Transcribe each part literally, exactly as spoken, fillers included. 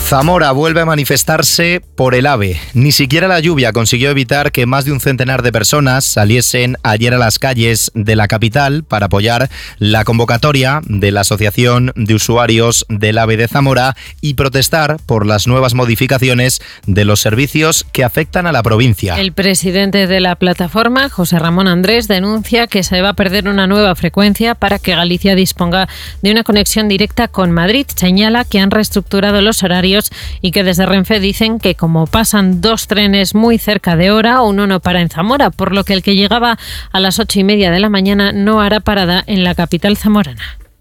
Zamora vuelve a manifestarse por el AVE. Ni siquiera la lluvia consiguió evitar que más de un centenar de personas saliesen ayer a las calles de la capital para apoyar la convocatoria de la Asociación de Usuarios del AVE de Zamora y protestar por las nuevas modificaciones de los servicios que afectan a la provincia. El presidente de la plataforma, José Ramón Andrés, denuncia que se va a perder una nueva frecuencia para que Galicia disponga de una conexión directa con Madrid. Señala que han reestructurado los horarios y que desde Renfe dicen que como pasan dos trenes muy cerca de hora, uno no para en Zamora, por lo que el que llegaba a las ocho y media de la mañana no hará parada en la capital zamorana.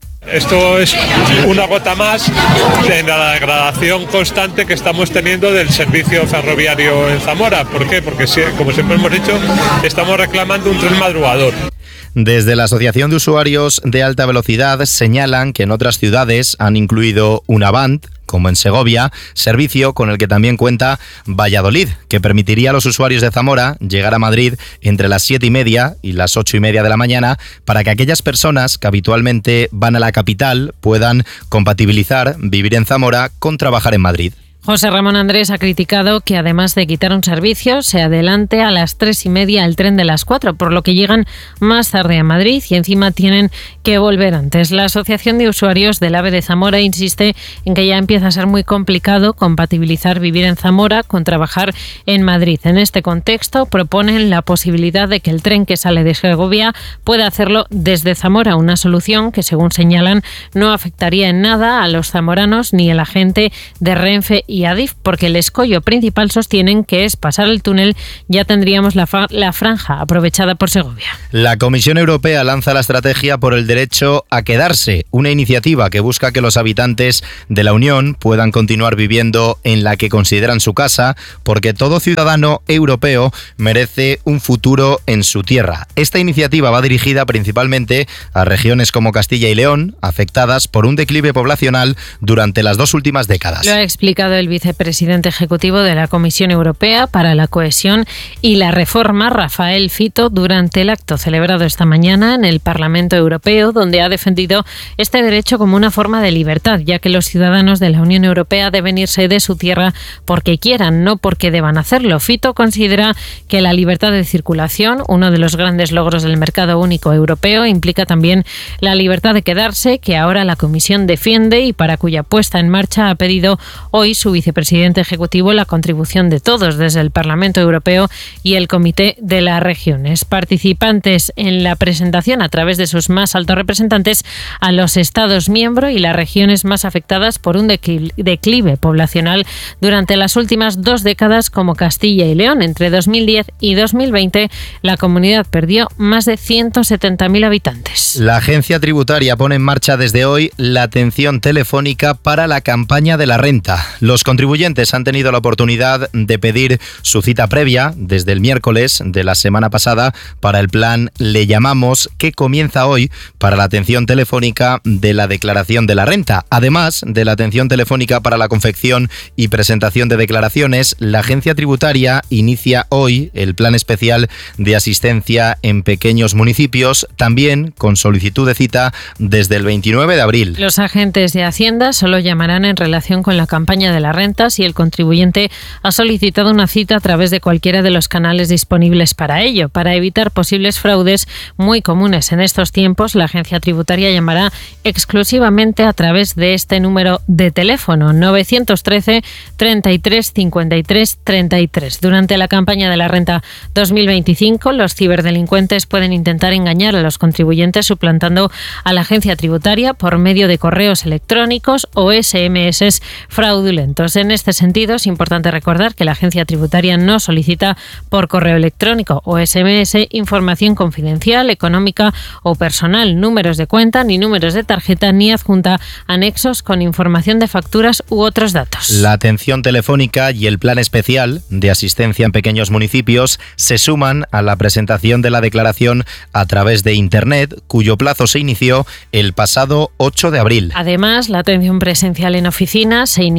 Esto es una gota más de la degradación constante que estamos teniendo del servicio ferroviario en Zamora. ¿Por qué? Porque, como siempre hemos dicho, estamos reclamando un tren madrugador. Desde la Asociación de Usuarios de Alta Velocidad señalan que en otras ciudades han incluido un Avant, como en Segovia, servicio con el que también cuenta Valladolid, que permitiría a los usuarios de Zamora llegar a Madrid entre las siete y media y las ocho y media de la mañana para que aquellas personas que habitualmente van a la capital puedan compatibilizar vivir en Zamora con trabajar en Madrid. José Ramón Andrés ha criticado que además de quitar un servicio, se adelante a las tres y media el tren de las cuatro, por lo que llegan más tarde a Madrid y encima tienen que volver antes. La Asociación de Usuarios del AVE de Zamora insiste en que ya empieza a ser muy complicado compatibilizar vivir en Zamora con trabajar en Madrid. En este contexto proponen la posibilidad de que el tren que sale de Segovia pueda hacerlo desde Zamora, una solución que, según señalan, no afectaría en nada a los zamoranos ni a la gente de Renfe y y Adif, porque el escollo principal sostienen que es pasar el túnel, ya tendríamos la, fa- la franja aprovechada por Segovia. La Comisión Europea lanza la estrategia por el derecho a quedarse, una iniciativa que busca que los habitantes de la Unión puedan continuar viviendo en la que consideran su casa, porque todo ciudadano europeo merece un futuro en su tierra. Esta iniciativa va dirigida principalmente a regiones como Castilla y León, afectadas por un declive poblacional durante las dos últimas décadas. Lo ha explicado el vicepresidente ejecutivo de la Comisión Europea para la Cohesión y la Reforma, Rafael Fito, durante el acto celebrado esta mañana en el Parlamento Europeo, donde ha defendido este derecho como una forma de libertad, ya que los ciudadanos de la Unión Europea deben irse de su tierra porque quieran, no porque deban hacerlo. Fito considera que la libertad de circulación, uno de los grandes logros del mercado único europeo, implica también la libertad de quedarse, que ahora la Comisión defiende y para cuya puesta en marcha ha pedido hoy su vicepresidente ejecutivo la contribución de todos desde el Parlamento Europeo y el Comité de las Regiones. Participantes en la presentación a través de sus más altos representantes a los Estados miembros y las regiones más afectadas por un declive poblacional durante las últimas dos décadas, como Castilla y León. Entre dos mil diez y dos mil veinte la comunidad perdió más de ciento setenta mil habitantes. La agencia tributaria pone en marcha desde hoy la atención telefónica para la campaña de la renta. Los contribuyentes han tenido la oportunidad de pedir su cita previa desde el miércoles de la semana pasada para el plan Le Llamamos, que comienza hoy para la atención telefónica de la declaración de la renta. Además de la atención telefónica para la confección y presentación de declaraciones, la agencia tributaria inicia hoy el plan especial de asistencia en pequeños municipios, también con solicitud de cita desde el veintinueve de abril. Los agentes de Hacienda solo llamarán en relación con la campaña de la renta si el contribuyente ha solicitado una cita a través de cualquiera de los canales disponibles para ello. Para evitar posibles fraudes muy comunes en estos tiempos, la agencia tributaria llamará exclusivamente a través de este número de teléfono novecientos trece, treinta y tres, cincuenta y tres, treinta y tres. Durante la campaña de la renta dos mil veinticinco, los ciberdelincuentes pueden intentar engañar a los contribuyentes suplantando a la agencia tributaria por medio de correos electrónicos o ese eme ese fraudulentos. En este sentido, es importante recordar que la agencia tributaria no solicita por correo electrónico o ese eme ese información confidencial, económica o personal, números de cuenta, ni números de tarjeta, ni adjunta anexos con información de facturas u otros datos. La atención telefónica y el plan especial de asistencia en pequeños municipios se suman a la presentación de la declaración a través de Internet, cuyo plazo se inició el pasado ocho de abril. Además, la atención presencial en oficinas se iniciará el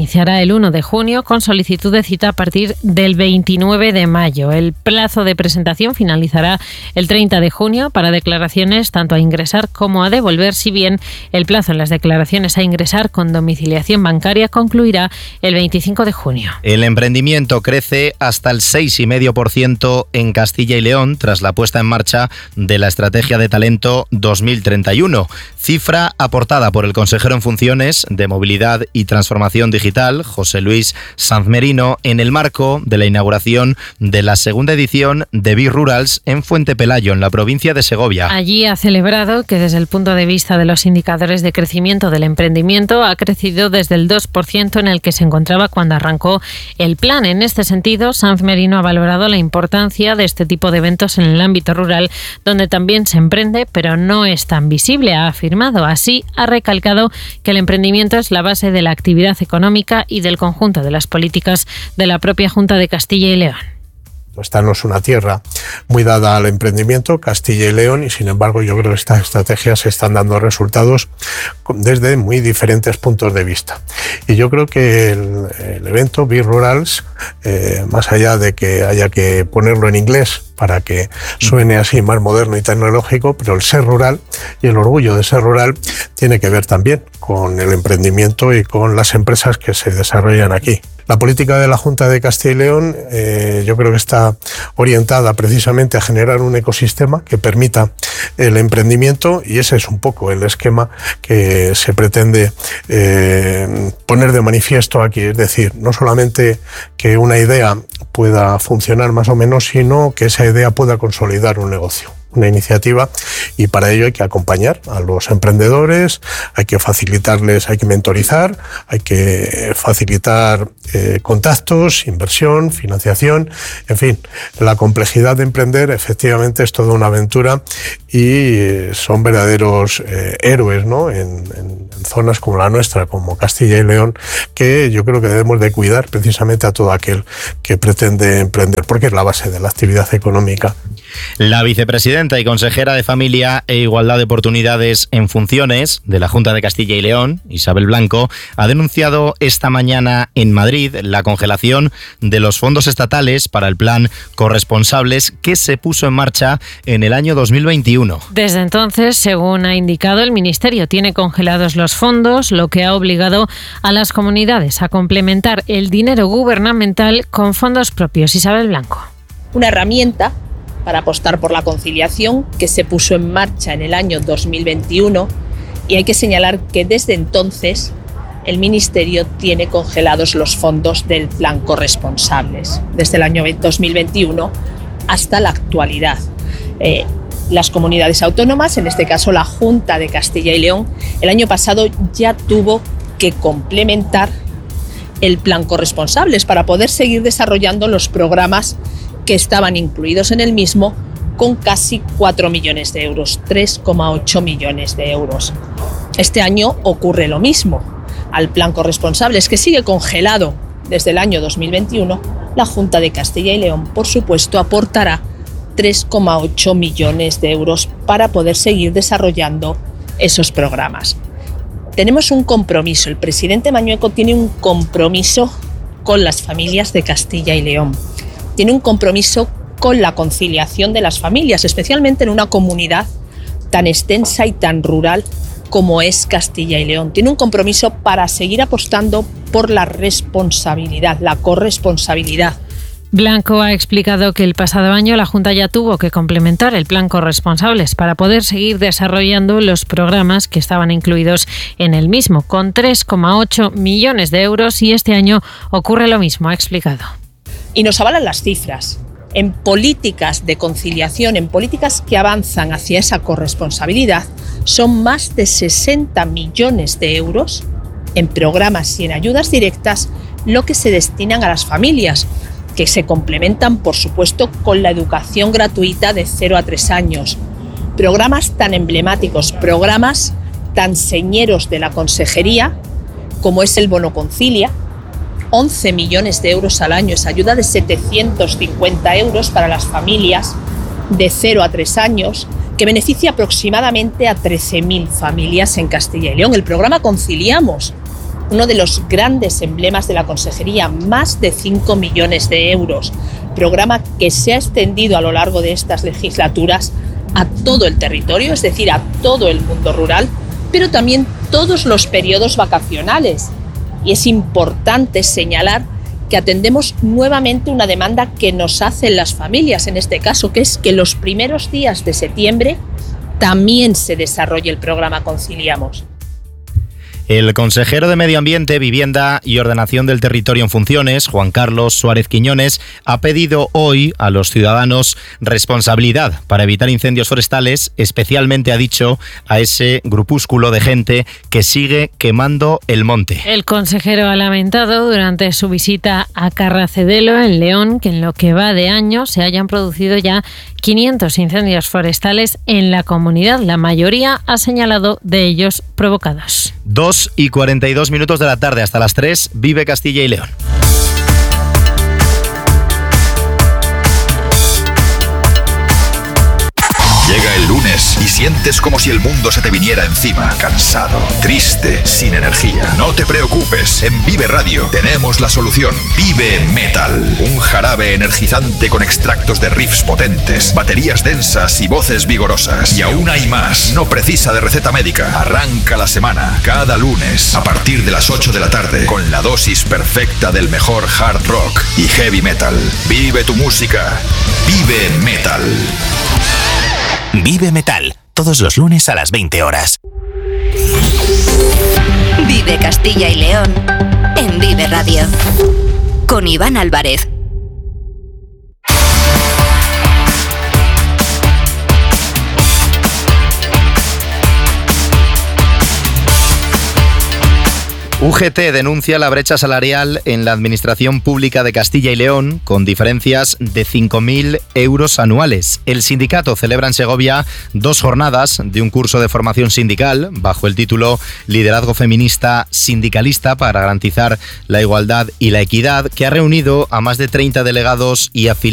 el uno de junio con solicitud de cita a partir del veintinueve de mayo. El plazo de presentación finalizará el treinta de junio para declaraciones tanto a ingresar como a devolver, si bien el plazo en las declaraciones a ingresar con domiciliación bancaria concluirá el veinticinco de junio. El emprendimiento crece hasta el seis coma cinco por ciento en Castilla y León tras la puesta en marcha de la Estrategia de Talento dos mil treinta y uno, cifra aportada por el consejero en funciones de Movilidad y Transformación Digital, José Luis Sanz Merino, en el marco de la inauguración de la segunda edición de B-Rurals en Fuente Pelayo, en la provincia de Segovia. Allí ha celebrado que desde el punto de vista de los indicadores de crecimiento del emprendimiento ha crecido desde el dos por ciento en el que se encontraba cuando arrancó el plan. En este sentido, Sanz Merino ha valorado la importancia de este tipo de eventos en el ámbito rural, donde también se emprende, pero no es tan visible, ha afirmado. Así, ha recalcado que el emprendimiento es la base de la actividad económica y del conjunto de las políticas de la propia Junta de Castilla y León. Esta no es una tierra muy dada al emprendimiento, Castilla y León, y sin embargo yo creo que estas estrategias están dando resultados desde muy diferentes puntos de vista. Y yo creo que el, el evento B-Rurals, eh, más allá de que haya que ponerlo en inglés para que suene así más moderno y tecnológico, pero el ser rural y el orgullo de ser rural tiene que ver también con el emprendimiento y con las empresas que se desarrollan aquí. La política de la Junta de Castilla y León eh, yo creo que está orientada precisamente a generar un ecosistema que permita el emprendimiento, y ese es un poco el esquema que se pretende eh, poner de manifiesto aquí. Es decir, no solamente que una idea pueda funcionar más o menos, sino que esa idea pueda consolidar un negocio, una iniciativa, y para ello hay que acompañar a los emprendedores, hay que facilitarles, hay que mentorizar, hay que facilitar eh, contactos, inversión, financiación, en fin, la complejidad de emprender efectivamente es toda una aventura y son verdaderos eh, héroes, ¿no? en, en, en zonas como la nuestra, como Castilla y León, que yo creo que debemos de cuidar precisamente a todo aquel que pretende emprender, porque es la base de la actividad económica. La vicepresidenta y consejera de Familia e Igualdad de Oportunidades en Funciones de la Junta de Castilla y León, Isabel Blanco, ha denunciado esta mañana en Madrid la congelación de los fondos estatales para el plan Corresponsables que se puso en marcha en el año dos mil veintiuno. Desde entonces, según ha indicado, el Ministerio tiene congelados los fondos, lo que ha obligado a las comunidades a complementar el dinero gubernamental con fondos propios. Isabel Blanco. Una herramienta para apostar por la conciliación que se puso en marcha en el año dos mil veintiuno, y hay que señalar que desde entonces el Ministerio tiene congelados los fondos del plan Corresponsables, desde el año dos mil veintiuno hasta la actualidad. Eh, las comunidades autónomas, en este caso la Junta de Castilla y León, el año pasado ya tuvo que complementar el plan Corresponsables para poder seguir desarrollando los programas que estaban incluidos en el mismo, con casi cuatro millones de euros, tres coma ocho millones de euros. Este año ocurre lo mismo. Al plan Corresponsables, que sigue congelado desde el año dos mil veintiuno, la Junta de Castilla y León, por supuesto, aportará tres coma ocho millones de euros para poder seguir desarrollando esos programas. Tenemos un compromiso, el presidente Mañueco tiene un compromiso con las familias de Castilla y León. Tiene un compromiso con la conciliación de las familias, especialmente en una comunidad tan extensa y tan rural como es Castilla y León. Tiene un compromiso para seguir apostando por la responsabilidad, la corresponsabilidad. Blanco ha explicado que el pasado año la Junta ya tuvo que complementar el plan Corresponsables para poder seguir desarrollando los programas que estaban incluidos en el mismo, con tres coma ocho millones de euros, y este año ocurre lo mismo, ha explicado. Y nos avalan las cifras. En políticas de conciliación, en políticas que avanzan hacia esa corresponsabilidad, son más de sesenta millones de euros en programas y en ayudas directas lo que se destinan a las familias, que se complementan, por supuesto, con la educación gratuita de cero a tres años. Programas tan emblemáticos, programas tan señeros de la consejería, como es el Bono Concilia, once millones de euros al año, esa ayuda de setecientos cincuenta euros para las familias de cero a tres años, que beneficia aproximadamente a trece mil familias en Castilla y León. El programa Conciliamos, uno de los grandes emblemas de la consejería, más de cinco millones de euros, programa que se ha extendido a lo largo de estas legislaturas a todo el territorio, es decir, a todo el mundo rural, pero también todos los periodos vacacionales. Y es importante señalar que atendemos nuevamente una demanda que nos hacen las familias, en este caso, que es que los primeros días de septiembre también se desarrolle el programa Conciliamos. El consejero de Medio Ambiente, Vivienda y Ordenación del Territorio en funciones, Juan Carlos Suárez Quiñones, ha pedido hoy a los ciudadanos responsabilidad para evitar incendios forestales, especialmente, ha dicho, a ese grupúsculo de gente que sigue quemando el monte. El consejero ha lamentado durante su visita a Carracedelo, en León, que en lo que va de año se hayan producido ya quinientos incendios forestales en la comunidad. La mayoría ha señalado de ellos provocados. dos y cuarenta y dos minutos de la tarde, hasta las tres, vive Castilla y León. Llega el lunes y sientes como si el mundo se te viniera encima. Cansado, triste, sin energía. No te preocupes, en Vive Radio tenemos la solución. Vive Metal, un jarabe energizante con extractos de riffs potentes, baterías densas y voces vigorosas. Y aún hay más, no precisa de receta médica. Arranca la semana, cada lunes, a partir de las ocho de la tarde, con la dosis perfecta del mejor hard rock y heavy metal. Vive tu música, Vive Metal. Vive Metal, todos los lunes a las veinte horas. Vive Castilla y León en Vive Radio, con Iván Álvarez. U G T denuncia la brecha salarial en la Administración Pública de Castilla y León, con diferencias de cinco mil euros anuales. El sindicato celebra en Segovia dos jornadas de un curso de formación sindical bajo el título Liderazgo Feminista Sindicalista para garantizar la igualdad y la equidad, que ha reunido a más de treinta delegados y afiliados